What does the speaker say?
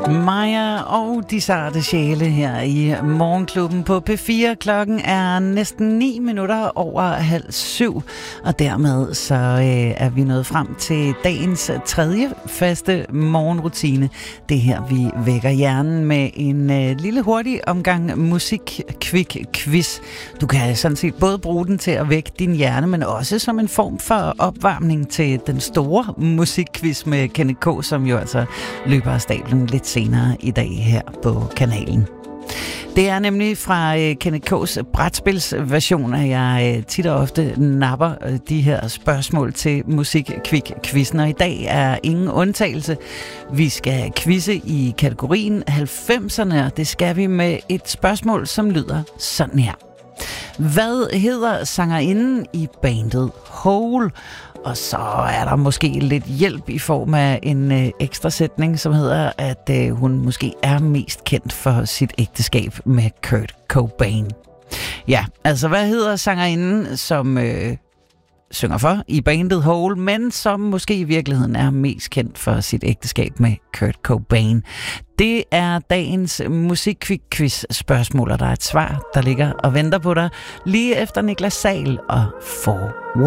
Maja og de sarte sjæle her i Morgenklubben på P4. Klokken er næsten 9 minutter over 6:30, og dermed så er vi nået frem til dagens tredje faste morgenrutine. Det her, vi vækker hjernen med en lille hurtig omgang musik-quick-quiz. Du kan sådan set både bruge den til at vække din hjerne, men også som en form for opvarmning til den store musikquiz med Kenneth K., som jo altså løber af stablen lidt senere i dag her på kanalen. Det er nemlig fra Kenneth K's brætspilsversion, at jeg tit og ofte napper de her spørgsmål til musik-quick-quizzen, og i dag er ingen undtagelse. Vi skal quizze i kategorien 90'erne, og det skal vi med et spørgsmål, som lyder sådan her. Hvad hedder sangerinden i bandet Hole? Og så er der måske lidt hjælp i form af en ekstra sætning, som hedder, at hun måske er mest kendt for sit ægteskab med Kurt Cobain. Ja, altså hvad hedder sangerinden, som synger for i bandet Hole, men som måske i virkeligheden er mest kendt for sit ægteskab med Kurt Cobain? Det er dagens musik-quiz-spørgsmål, og der er et svar, der ligger og venter på dig lige efter Niklas Sahl og For